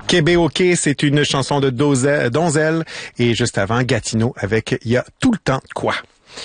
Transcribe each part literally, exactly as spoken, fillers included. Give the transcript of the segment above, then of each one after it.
Québec OK, c'est une chanson de Doze- Donzel. Et juste avant, Gatineau avec Il y a tout le temps de quoi.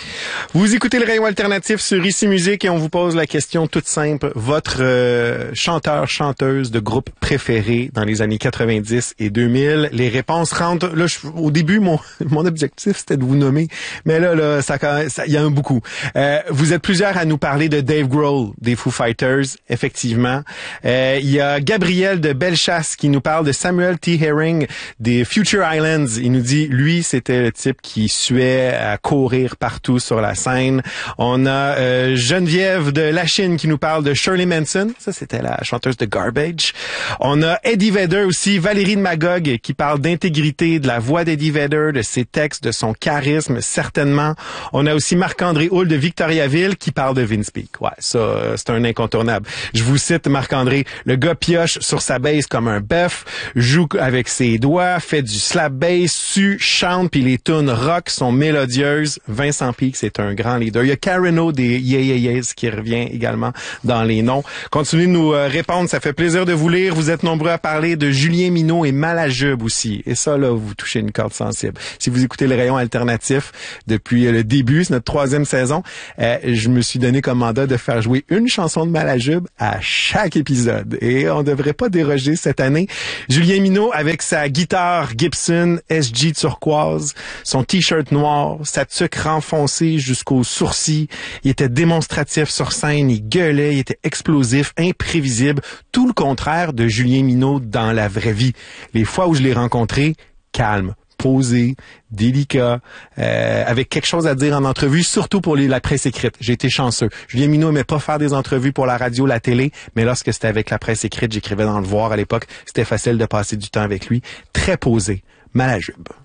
Vous écoutez le Rayon Alternatif sur Ici Musique et on vous pose la question toute simple. Votre euh, chanteur, chanteuse de groupe préféré dans les années quatre-vingt-dix et deux mille. Les réponses rentrent. Là, je, au début, mon mon objectif, c'était de vous nommer. Mais là, là, ça, ça, il y en a beaucoup. Euh, vous êtes plusieurs à nous parler de Dave Grohl, des Foo Fighters, effectivement. Euh, il y a Gabriel de Bellechasse qui nous parle de Samuel T. Herring des Future Islands. Il nous dit, lui, c'était le type qui suait à courir partout sur la scène. On a euh, Geneviève de Lachine qui nous parle de Shirley Manson. Ça, c'était la chanteuse de Garbage. On a Eddie Vedder aussi, Valérie de Magog qui parle d'intégrité, de la voix d'Eddie Vedder, de ses textes, de son charisme, certainement. On a aussi Marc-André Houle de Victoriaville qui parle de Vince Peake. Ouais, ça, euh, c'est un incontournable. Je vous cite Marc-André. Le gars pioche sur sa bass comme un bœuf, joue avec ses doigts, fait du slap bass, sue, chante, puis les tunes rock sont mélodieuses. Vincent Peake, c'est un grand leader. Il y a Karen O des Yeah Yeah Yeahs qui revient également dans les noms. Continuez de nous euh, répondre, ça fait plaisir de vous lire. Vous êtes nombreux à parler de Julien Minot et Malajube aussi. Et ça, là, vous touchez une corde sensible. Si vous écoutez le Rayon Alternatif depuis euh, le début, c'est notre troisième saison, euh, je me suis donné comme mandat de faire jouer une chanson de Malajube à chaque épisode. Et on devrait pas déroger cette année. Julien Minot avec sa guitare Gibson S G turquoise, son t-shirt noir, sa tuque renfoncée jusqu'aux sourcils. Il était démonstratif sur scène, il gueulait, il était explosif, imprévisible. Tout le contraire de Julien Minot dans la vraie vie. Les fois où je l'ai rencontré, calme, posé, délicat, euh, avec quelque chose à dire en entrevue, surtout pour les, la presse écrite. J'ai été chanceux. Julien Minot aimait pas faire des entrevues pour la radio, la télé, mais lorsque c'était avec la presse écrite, j'écrivais dans Le Voir à l'époque, c'était facile de passer du temps avec lui. Très posé. Malajube.